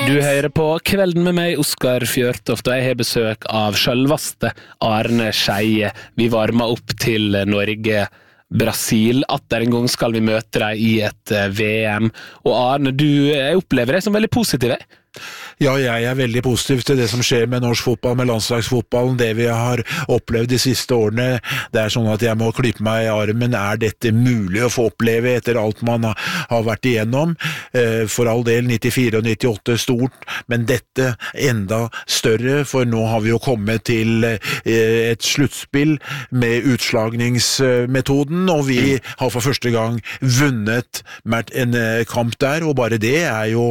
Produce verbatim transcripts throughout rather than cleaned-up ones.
Du hører på Kvelden med meg, Oskar Fjørtoft, og jeg har besøk av selveste Arne Skeie. Vi varmer opp til Norge Brasil. Atter en gang skal vi møte deg i et V M. Og Arne, du, jeg opplever deg som veldig positiv, jeg. Ja, jeg er veldig positiv til det som skjer med norsk fotball, med landslagsfotballen, det vi har opplevd de siste årene. Det er sånn at jeg må klippe meg i armen. Er dette mulig å få oppleve etter alt man har vært igjennom? For all del nittifire og nittiåtte stort, men dette enda større, for nå har vi jo kommet til et sluttspill med utslagningsmetoden, og vi har for første gang vunnet en kamp der, og bare det er jo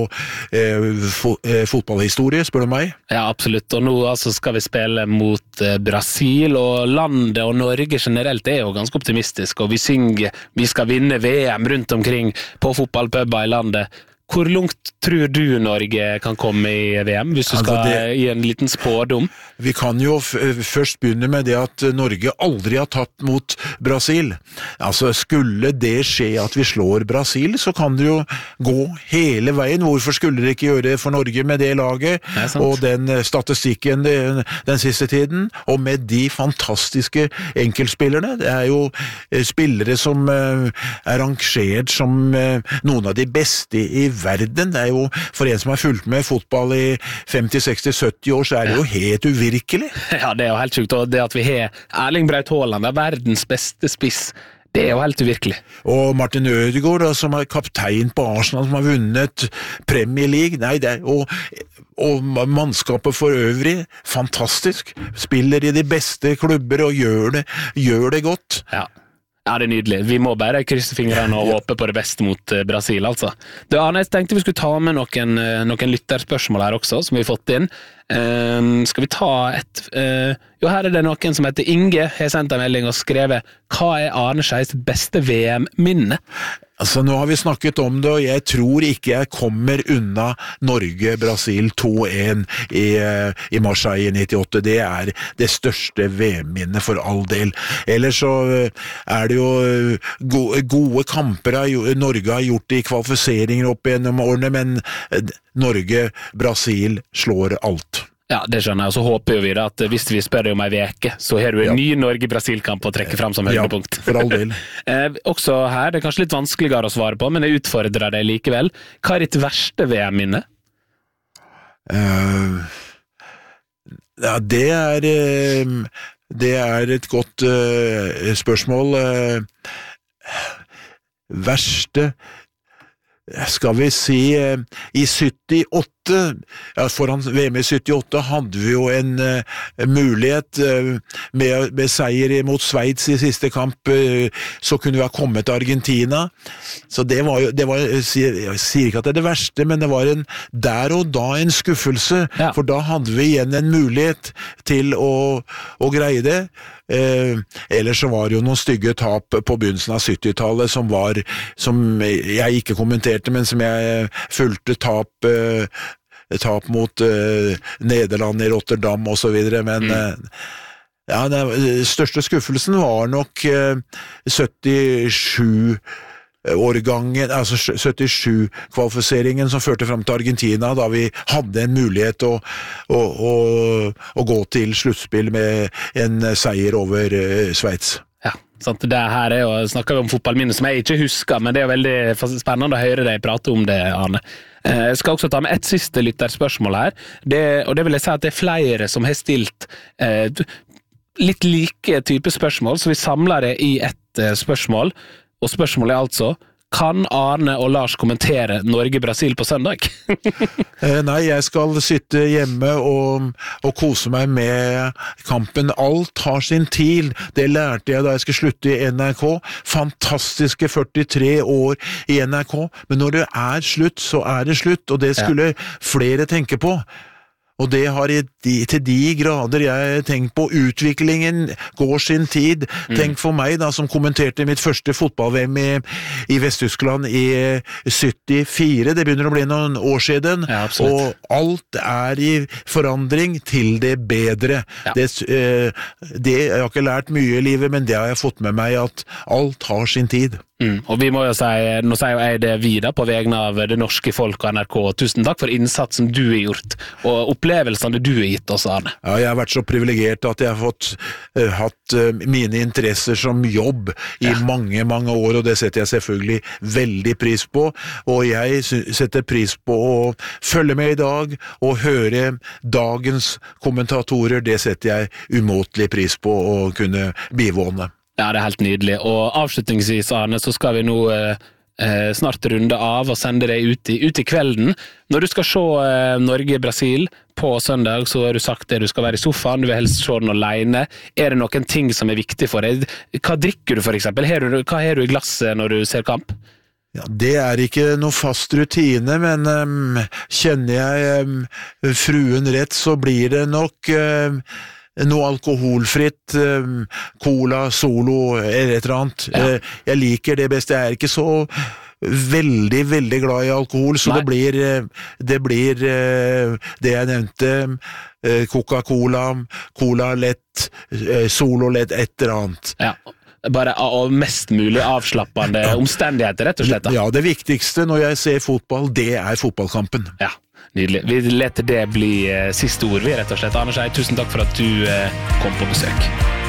fotballhistorie, spør du meg? Ja, absolutt. Og nå altså, skal vi spille mot eh, Brasil, og landet og Norge generelt er jo ganske optimistisk, og vi synger, vi skal vinne V M rundt omkring på fotballpubber i landet. Hvor langt tror du Norge kan komme i V M, hvis du skal altså det, gi en liten spådom? Vi kan jo f først begynne med det at Norge aldri har tatt mot Brasil. Altså, skulle det skje at vi slår Brasil, så kan det jo gå hele veien. Hvorfor skulle det ikke gjøre det for Norge med det laget, og den statistikken den, den siste tiden, og med de fantastiske enkeltspillerne? Det er jo spillere som er rangert som noen av de beste i verden. Det er jo, for en som har fulgt med fotball i femti, seksti, sytti år, så er det jo helt uvirkelig. Ja, det er jo helt sjukt, og det at vi har Erling Braut Haaland, verdens beste spiss, det er jo helt uvirkelig. Og Martin Ødegaard, som er kaptein på Arsenal, som har vunnet Premier League, nei, det er, og, og mannskapet for øvrig, fantastisk. Spiller i de beste klubber og gjør det, gjør det godt. Ja. Ja, det er nydelig. Vi må bare krysse fingrene og håpe på det beste mot Brasil, altså. Du, Arne, jeg tenkte vi skulle ta med noen, noen lytterspørsmål her også, som vi har fått inn. Um, skal vi ta et... Uh, jo, her er det noen som heter Inge, har sendt en melding og skrevet «Hva er Arne Skeies beste V M-minne?» Altså, nå har vi snakket om det, og jeg tror ikke jeg kommer unna Norge-Brasil to en i, i Marseille i nittiåtte. Det er det største V M-minnet for all del. Ellers så er det jo gode, gode kamper Norge har gjort i kvalifiseringer opp gjennom årene, men Norge-Brasil slår alt. Ja, det skjønner jeg, og så håper vi da at hvis vi spør deg om en veke, så har du en ja. ny Norge-Brasil-kamp å trekke frem som høydepunkt. Ja, for all del. eh, også her, det er kanskje litt vanskeligere å svare på, men jeg utfordrer deg likevel. Hva er ditt verste V M-minne? Uh, ja, det er, uh, det er et godt uh, spørsmål. Uh, verste... Skal vi si, i syttiåtte, ja, foran V M i syttiåtte hadde vi jo en uh, mulighet uh, med, med seier mot Sveits i siste kamp, uh, så kunne vi ha kommet til Argentina. Så det var jo, det var, jeg sier, jeg sier ikke at det er det verste, men det var en, der og da en skuffelse, ja. For da hadde vi igjen en mulighet til å, å greie det. Eh, ellers så var det jo noen stygge tap på begynnelsen av syttitallet som var, som jeg ikke kommenterte, men som jeg fulgte tap eh, tap mot eh, Nederland i Rotterdam og så videre, men mm. eh, ja, den største skuffelsen var nok eh, syttisju årgangen, altså syttisju-kvalifiseringen som førte frem til Argentina, da vi hadde en mulighet å, å, å, å gå til sluttspill med en seier over uh, Sveits. Ja, sant. Det her er jo, snakker vi om fotballminner som jeg ikke husker, men det er jo veldig spennende å høre deg prate om det, Arne. Jeg skal også ta med et siste lytterspørsmål her, det, og det vil jeg si at det er flere som har stilt eh, litt like type spørsmål, så vi samler det i et eh, spørsmål. Og spørsmålet er altså, kan Arne og Lars kommentere Norge-Brasil på søndag? eh, nei, jeg skal sitte hjemme og, og kose meg med kampen. Alt har sin tid. Det lærte jeg da jeg skulle slutte i N R K. Fantastiske førtitre år i N R K. Men når det er slutt, så er det slutt, og det skulle ja. flere tenke på. Og det har jeg til de grader jeg tenkt på. Utviklingen går sin tid. Mm. Tenk for meg da, som kommenterte mitt første fotball-V M i, i Vest-Tyskland i syttifire. Det begynner å bli noen år siden. Ja, og alt er i forandring til det bedre. Ja. Det, eh, det, jeg har ikke lært mye i livet, men det har jeg fått med meg, at alt har sin tid. Mm, og vi må jo si, nå sier jo jeg det vi da, på vegne av det norske folk og N R K. Tusen takk for innsatsen du har gjort, og opplevelsene du har gitt oss, Arne. Ja, jeg har vært så privilegert at jeg har fått uh, hatt uh, mine interesser som jobb i ja. mange, mange år, og det setter jeg selvfølgelig veldig pris på. Og jeg setter pris på å følge med i dag, og høre dagens kommentatorer, det setter jeg umåtelig pris på å kunne bivåne. Ja, det er helt nydelig. Og avslutningsvis, Arne, så skal vi nå eh, snart runde av og sende deg ut i, ut i kvelden. Når du skal se eh, Norge-Brasil på søndag, så har du sagt det, du skal være i sofaen, du vil helst se den alene. Er det noen ting som er viktig for deg? Hva drikker du for eksempel? Har du, hva har du i glasset når du ser kamp? Ja, det er ikke noe fast rutine, men um, kjenner jeg um, fruen rett, så blir det nok um, noe alkoholfritt, um, cola, solo, eller et eller annet. Ja. Uh, jeg liker det best, jeg er ikke så veldig, veldig glad i alkohol, så Nei. det blir, det blir uh, det jeg nevnte, uh, Coca-Cola, Cola lett, uh, solo lett, et eller annet. Ja. Bare av mest mulig avslappende ja. omstendigheter, rett og slett. Da. Ja, det viktigste når jeg ser fotball, det er fotballkampen. Ja, nydelig. Vi leter det bli uh, siste ord, vi rett og slett. Arne Skei, tusen takk for at du uh, kom på besøk.